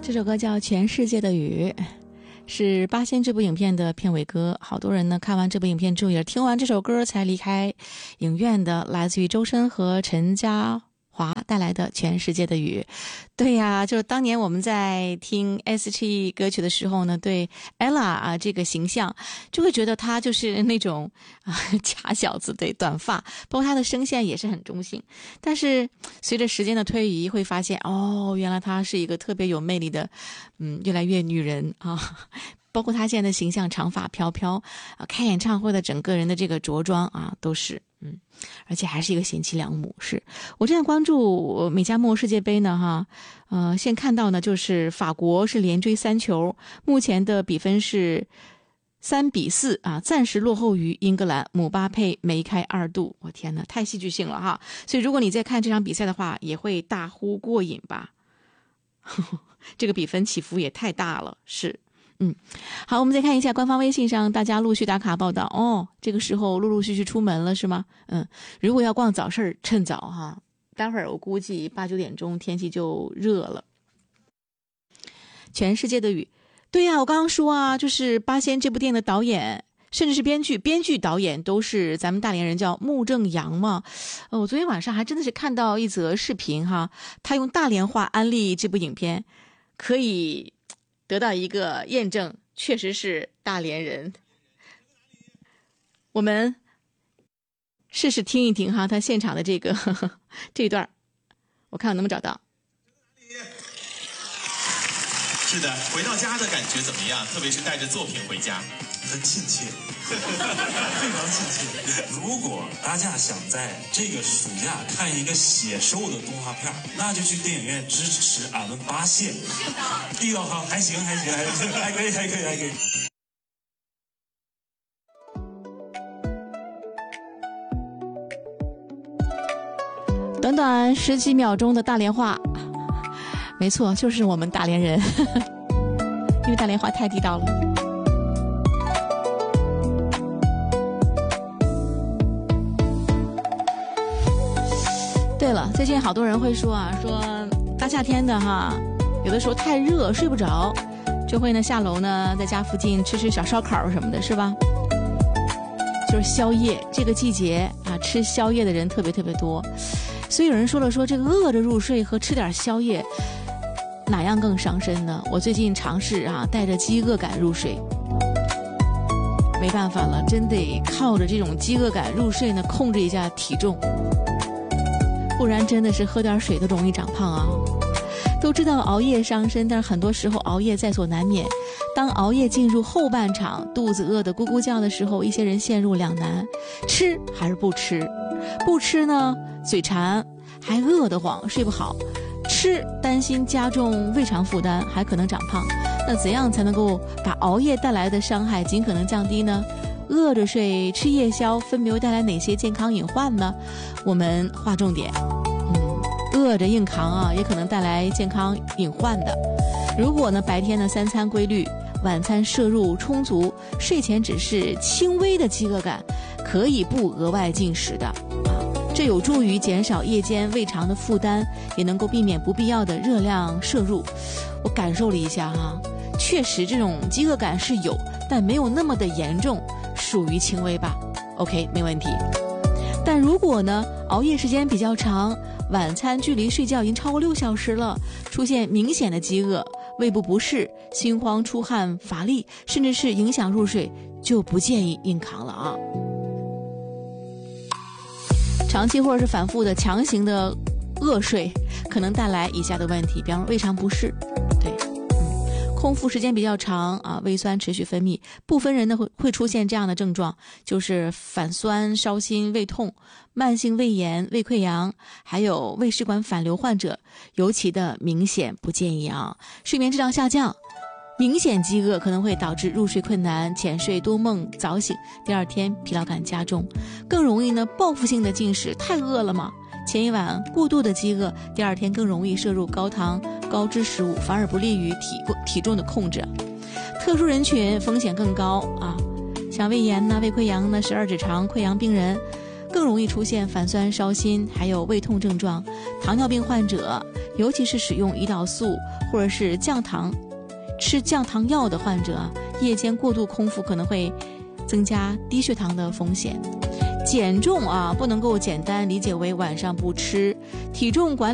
这首歌叫《全世界的雨》，是《八仙》这部影片的片尾歌。好多人呢看完这部影片之后，也听完这首歌才离开影院的，来自于周深和陈嘉华带来的《全世界的雨》。对呀，就是当年我们在听 S.H.E 歌曲的时候呢，对 Ella 这个形象就会觉得她就是那种假小子，对，短发，包括她的声线也是很中性。但是随着时间的推移，会发现原来她是一个特别有魅力的越来越女人啊。包括她现在的形象，长发飘飘开演唱会的整个人的这个着装都是而且还是一个贤妻良母。是我正在关注美加墨世界杯呢现看到呢就是法国是连追3球，目前的比分是3-4暂时落后于英格兰，姆巴佩梅开2度。我天哪，太戏剧性了哈！所以如果你在看这场比赛的话，也会大呼过瘾吧。这个比分起伏也太大了。是好，我们再看一下官方微信上大家陆续打卡报道这个时候陆陆续续出门了是吗？如果要逛早市趁早哈，待会儿我估计8-9点钟天气就热了。全世界的雨，对呀，我刚刚说就是《八仙》这部电影的导演甚至是编剧导演都是咱们大连人，叫穆正阳嘛。我昨天晚上还真的是看到一则视频哈，他用大连话安利这部影片，可以得到一个验证，确实是大连人。我们试试听一听哈，他现场的这一段，我看我能不能找到。 是的，回到家的感觉怎么样？特别是带着作品回家， 很亲切，非常亲切。如果大家想在这个暑假看一个写瘦的动画片，那就去电影院支持俺们八仙。地道哈，还行，还可以。 短短10几秒钟的大连话，没错，就是我们大连人，因为大连话太地道了。对了，最近好多人会说说大夏天的有的时候太热睡不着，就会呢下楼呢在家附近吃小烧烤什么的，是吧？就是宵夜，这个季节吃宵夜的人特别特别多。所以有人说这个饿着入睡和吃点宵夜哪样更伤身呢？我最近尝试带着饥饿感入睡，没办法了，真得靠着这种饥饿感入睡呢控制一下体重，不然真的是喝点水都容易长胖都知道熬夜伤身，但是很多时候熬夜在所难免。当熬夜进入后半场，肚子饿得咕咕叫的时候，一些人陷入两难，吃还是不吃？不吃呢嘴馋，还饿得慌，睡不好；吃担心加重胃肠负担，还可能长胖。那怎样才能够把熬夜带来的伤害尽可能降低呢？饿着睡、吃夜宵分别会带来哪些健康隐患呢？我们划重点。饿着硬扛也可能带来健康隐患的。如果呢白天呢3餐规律，晚餐摄入充足，睡前只是轻微的饥饿感，可以不额外进食的这有助于减少夜间胃肠的负担，也能够避免不必要的热量摄入。我感受了一下确实这种饥饿感是有，但没有那么的严重，属于轻微吧。 OK， 没问题。但如果呢熬夜时间比较长，晚餐距离睡觉已经超过6小时了，出现明显的饥饿、胃部不适、心慌出汗、乏力，甚至是影响入睡，就不建议硬扛了长期或者是反复的强行的饿睡，可能带来以下的问题，比方说胃肠不适，对，空腹时间比较长胃酸持续分泌，部分人呢会出现这样的症状，就是反酸、烧心、胃痛、慢性胃炎、胃溃疡，还有胃食管反流患者尤其的明显，不建议睡眠质量下降，明显饥饿可能会导致入睡困难、浅睡多梦、早醒，第二天疲劳感加重，更容易呢报复性的进食，太饿了嘛，前一晚过度的饥饿，第二天更容易摄入高糖高脂食物，反而不利于体重的控制。特殊人群风险更高像胃炎胃溃疡十二指肠溃疡病人更容易出现反酸烧心还有胃痛症状，糖尿病患者尤其是使用胰岛素或者是吃降糖药的患者，夜间过度空腹可能会增加低血糖的风险。减重不能够简单理解为晚上不吃，体重管理